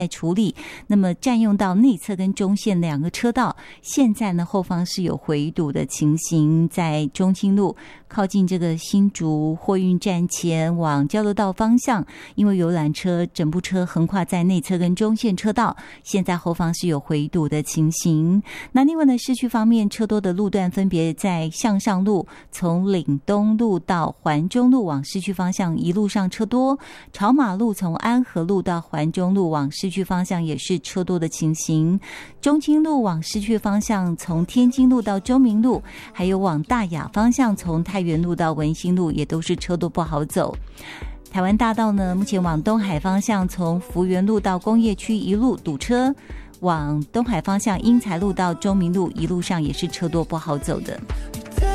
在处理，那么占用到内侧跟中线两个车道，现在呢后方是有回堵的情形，在中清路靠近这个新竹货运站前往交流道方向，因为游览车整部车横跨在内侧跟中线车道，现在后方是有回堵的情形。那另外呢，市区方面车多的路段分别在向上路从岭东路到环中路往市区方向一路上车多，朝马路从安和路到环中路往市区方向也是车多的情形，中清路往市区方向从天津路到中明路，还有往大雅方向从太原路到文心路也都是车多不好走。台湾大道呢，目前往东海方向从福源路到工业区一路堵车，往东海方向英才路到中明路一路上也是车多不好走的。